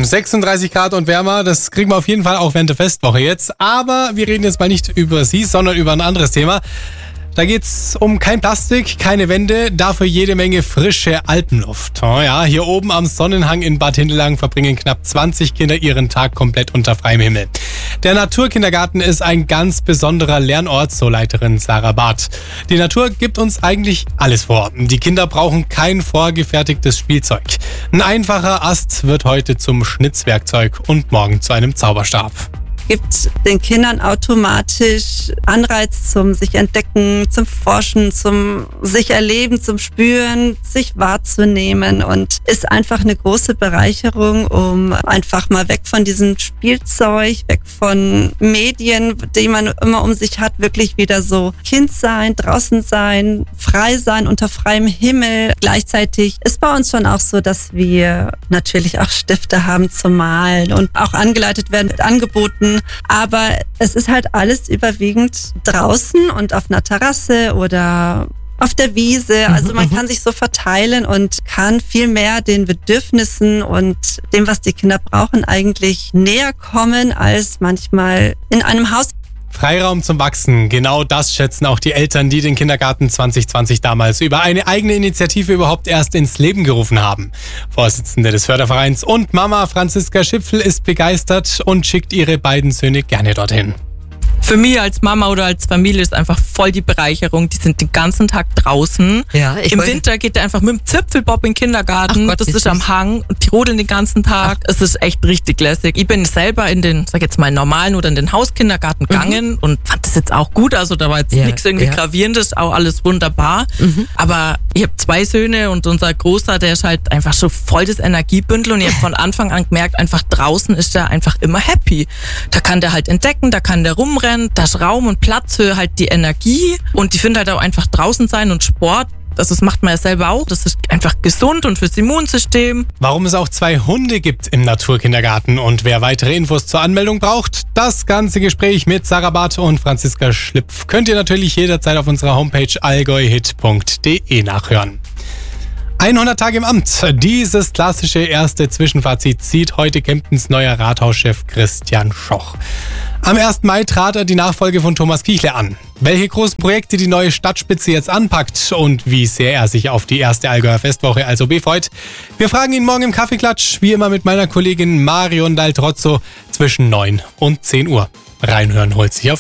36 Grad und wärmer, das kriegen wir auf jeden Fall auch während der Festwoche jetzt. Aber wir reden jetzt mal nicht über sie, sondern über ein anderes Thema. Da geht's um kein Plastik, keine Wände, dafür jede Menge frische Alpenluft. Oh ja, hier oben am Sonnenhang in Bad Hindelang verbringen knapp 20 Kinder ihren Tag komplett unter freiem Himmel. Der Naturkindergarten ist ein ganz besonderer Lernort, so Leiterin Sarah Barth. Die Natur gibt uns eigentlich alles vor. Die Kinder brauchen kein vorgefertigtes Spielzeug. Ein einfacher Ast wird heute zum Schnitzwerkzeug und morgen zu einem Zauberstab. Gibt den Kindern automatisch Anreiz zum sich entdecken, zum Forschen, zum sich erleben, zum Spüren, sich wahrzunehmen und ist einfach eine große Bereicherung, um einfach mal weg von diesem Spielzeug, weg von Medien, die man immer um sich hat, wirklich wieder so Kind sein, draußen sein, frei sein, unter freiem Himmel. Gleichzeitig ist bei uns schon auch so, dass wir natürlich auch Stifte haben zum Malen und auch angeleitet werden mit Angeboten. Aber es ist halt alles überwiegend draußen und auf einer Terrasse oder auf der Wiese. Also man kann sich so verteilen und kann viel mehr den Bedürfnissen und dem, was die Kinder brauchen, eigentlich näher kommen als manchmal in einem Haus. Freiraum zum Wachsen, genau das schätzen auch die Eltern, die den Kindergarten 2020 damals über eine eigene Initiative überhaupt erst ins Leben gerufen haben. Vorsitzende des Fördervereins und Mama Franziska Schipfel ist begeistert und schickt ihre beiden Söhne gerne dorthin. Für mich als Mama oder als Familie ist einfach voll die Bereicherung. Die sind den ganzen Tag draußen. Ja, Im Winter geht er einfach mit dem Zipfelbob in den Kindergarten. Ach Gott, das ist am Hang und die rodeln den ganzen Tag. Es ist echt richtig lässig. Ich bin selber in den, sag jetzt mal, normalen oder in den Hauskindergarten gegangen und fand das jetzt auch gut. Also da war jetzt nichts irgendwie Gravierendes, auch alles wunderbar. Aber ich habe 2 Söhne und unser Großer, der ist halt einfach so voll das Energiebündel und ich habe von Anfang an gemerkt, einfach draußen ist er einfach immer happy. Da kann der halt entdecken, da kann der rumrennen. Da ist Raum und Platz für halt die Energie und die finden halt auch einfach draußen sein und Sport. Also das macht man ja selber auch. Das ist einfach gesund und fürs Immunsystem. Warum es auch 2 Hunde gibt im Naturkindergarten und wer weitere Infos zur Anmeldung braucht, das ganze Gespräch mit Sarah Barth und Franziska Schlipf könnt ihr natürlich jederzeit auf unserer Homepage allgäuhit.de nachhören. 100 Tage im Amt. Dieses klassische erste Zwischenfazit zieht heute Kemptens neuer Rathauschef Christian Schoch. Am 1. Mai trat er die Nachfolge von Thomas Kiechle an. Welche großen Projekte die neue Stadtspitze jetzt anpackt und wie sehr er sich auf die erste Allgäuer Festwoche also freut. Wir fragen ihn morgen im Kaffeeklatsch, wie immer mit meiner Kollegin Marion Daltrozzo zwischen 9 und 10 Uhr. Reinhören holt sich auf